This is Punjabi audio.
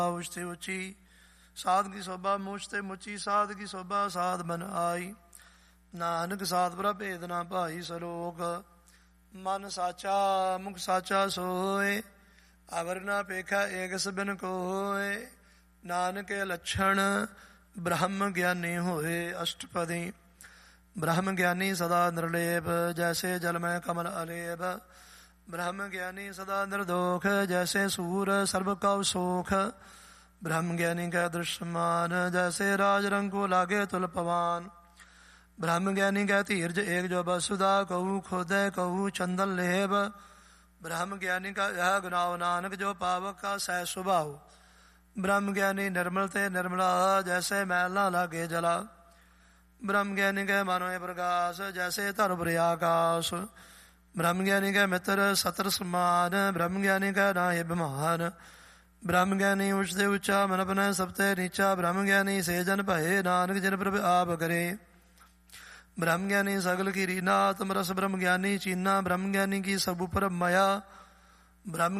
ਉਚਤੇ ਉੱਚੀ ਸਾਧ ਕੀ ਸੋਭਾ, ਮੁਚ ਤੇ ਮੁਚੀ ਸਾਧ ਕੀ ਸੋਭਾ, ਸਾਧ ਬਨ ਆਈ। ਨਾਨਕ ਸਾਧ ਪ੍ਰਭ ਭੇਦ ਨਾ ਭਾਈ, ਸਲੋਕ ਮਨ ਸਾਚਾ ਮੁਖ ਸਾਚਾ ਸੋਏ, ਅਵਰ ਨਾ ਪੇਖਾ ਏਕਸ ਬਿਨ ਕੋਏ। ਨਾਨਕ ਕੇ ਲੱਛਣ ਬ੍ਰਹਮ ਗਿਆਨੀ ਹੋਏ। ਅਸ਼ਟਪਦੀ। ਬ੍ਰਹਮ ਗਿਆਨੀ ਸਦਾ ਨਿਰਲੇਪ, ਜੈਸੇ ਜਲ ਮੈਂ ਕਮਲ ਅਲੇਪ। ਬ੍ਰਹਮ ਗਿਆਨੀ ਸਦਾ ਨਿਰਦੋਖ, ਜੈਸੇ ਸੂਰ ਸਰਬ ਕਉ ਸੋਖ। ਬ੍ਰਹਮ ਗਿਆਨੀ ਕੈ ਦ੍ਰਿਸ਼ਮਾਨ, ਜੈਸੇ ਰਾਜ ਰੰਗੋ ਲਾਗੇ ਤੁਲ ਪਵਾਨ। ਬ੍ਰਹਮ ਗਿਆਨੀ ਕੈ ਧੀਰਜ ਏਕ ਜੋ ਬਸੁਦਾ, ਕਹੂ ਖੋਦੈ ਕਹੂ ਚੰਦਨ ਲੇਬ। ਬ੍ਰਹਮ ਗਿਆਨੀ ਕਾ ਇਹ ਗੁਨਾਉ ਨਾਨਕ, ਜੋ ਪਾਵਕ ਕਾ ਸਹਿ ਸੁਭਾਉ। ਬ੍ਰਹਮ ਗਿਆਨੀ ਨਿਰਮਲ ਤੇ ਨਿਰਮਲਾ, ਜੈਸੇ ਮੈਲ ਨਾ ਲਾਗੇ ਜਲਾ। ਬ੍ਰਹਮ ਗਿਆਨੀ ਕੈ ਮਨੋਂ ਪ੍ਰਕਾਸ਼, ਜੈਸੇ ਧਰੁ ਆਕਾਸ਼। ਬ੍ਰਹਮ ਗਿਆਨੀ ਕੈ ਮਿੱਤਰ ਸਤਰ ਸਮਾਨ, ਬ੍ਰਹਮ ਗਿਆਨੀ ਕੈ ਨਾਹਿ ਬਿਮਾਨ। ਬ੍ਰਹਮ ਗਿਆਨੀ ਉਚਤੇ ਉੱਚਾ, ਮਨ ਆਪਣੈ ਸਭ ਤੇ ਨੀਚਾ। ਬ੍ਰਹਮ ਗਿਆਨੀ ਸੇ ਜਨ ਭਏ, ਨਾਨਕ ਜਿਨ ਪ੍ਰਭ ਆਪ ਕਰੇ। ਬ੍ਰਹਮ ਗਿਆਨੀ ਸਗਲ ਕੀ ਰੀਨਾ, ਆਤਮ ਰਸ ਬ੍ਰਹਮ ਗਿਆਨੀ ਚੀਨਾ। ਬ੍ਰਹਮ ਗਿਆਨੀ ਕੀ ਸਭ ਉਪਰ ਮਾਇਆ। ਬ੍ਰਹਮ